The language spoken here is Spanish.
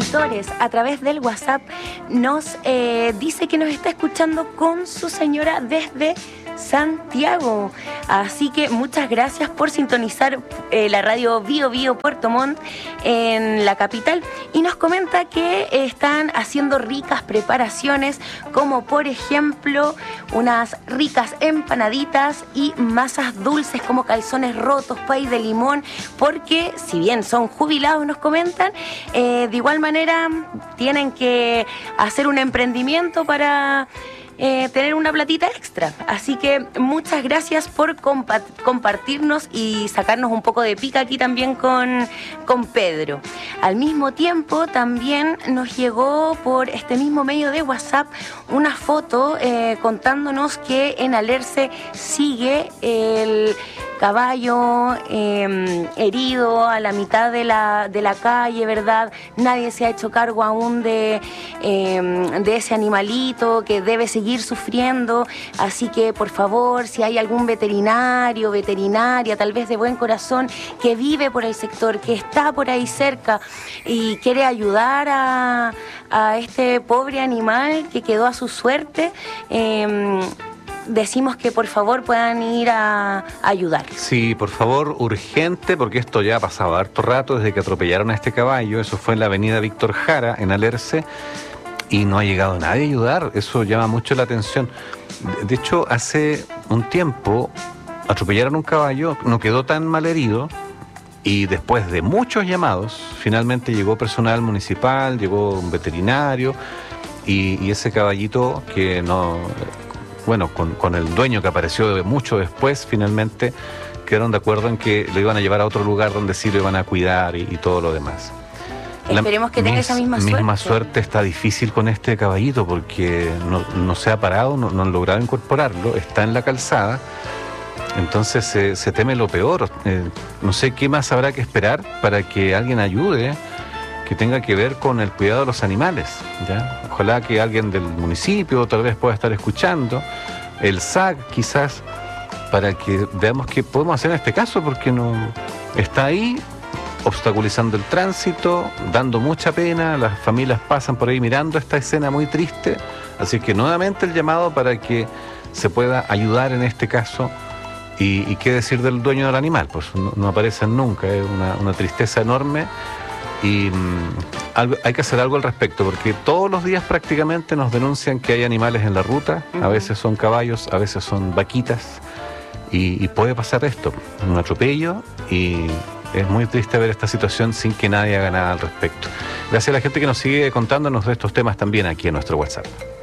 Motores a través del WhatsApp nos dice que nos está escuchando con su señora desde Santiago. Así que muchas gracias por sintonizar la radio Bio Bio Puerto Montt en la capital, y nos comenta que están haciendo ricas preparaciones, como por ejemplo unas ricas empanaditas y masas dulces como calzones rotos, pay de limón, porque si bien son jubilados, nos comentan, de igual manera tienen que hacer un emprendimiento para tener una platita extra. Así que muchas gracias por compartirnos y sacarnos un poco de pica aquí también con Pedro. Al mismo tiempo también nos llegó por este mismo medio de WhatsApp una foto contándonos que en Alerce sigue el caballo herido a la mitad de la calle, ¿verdad? Nadie se ha hecho cargo aún de ese animalito que debe seguir sufriendo, así que por favor, si hay algún veterinaria, tal vez de buen corazón, que vive por el sector, que está por ahí cerca y quiere ayudar a este pobre animal que quedó a su suerte, decimos que por favor puedan ir a ayudar. Sí, por favor, urgente, porque esto ya ha pasado harto rato desde que atropellaron a este caballo. Eso fue en la avenida Víctor Jara, en Alerce, y no ha llegado nadie a ayudar. Eso llama mucho la atención. De hecho, hace un tiempo atropellaron un caballo, no quedó tan mal herido, y después de muchos llamados, finalmente llegó personal municipal, llegó un veterinario, y ese caballito que no... Bueno, con el dueño que apareció mucho después, finalmente quedaron de acuerdo en que lo iban a llevar a otro lugar donde sí lo iban a cuidar y todo lo demás. Esperemos que tenga esa misma suerte. Está difícil con este caballito porque no se ha parado, no han logrado incorporarlo, está en la calzada, entonces se teme lo peor. No sé qué más habrá que esperar para que alguien ayude, que tenga que ver con el cuidado de los animales, ¿ya? Ojalá que alguien del municipio tal vez pueda estar escuchando, el SAC quizás, para que veamos qué podemos hacer en este caso, porque no está ahí obstaculizando el tránsito, dando mucha pena. Las familias pasan por ahí mirando esta escena muy triste, así que nuevamente el llamado para que se pueda ayudar en este caso. Y qué decir del dueño del animal, pues no aparecen nunca, es una tristeza enorme. Y hay que hacer algo al respecto, porque todos los días prácticamente nos denuncian que hay animales en la ruta. A veces son caballos, a veces son vaquitas, y puede pasar esto, un atropello, y es muy triste ver esta situación sin que nadie haga nada al respecto. Gracias a la gente que nos sigue contándonos de estos temas también aquí en nuestro WhatsApp.